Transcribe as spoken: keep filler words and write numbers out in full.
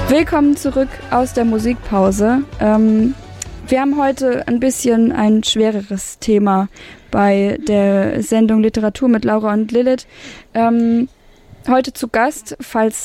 Willkommen zurück aus der Musikpause. Ähm, wir haben heute ein bisschen ein schwereres Thema bei der Sendung Literatur mit Laura und Lilith. Ähm, heute zu Gast, falls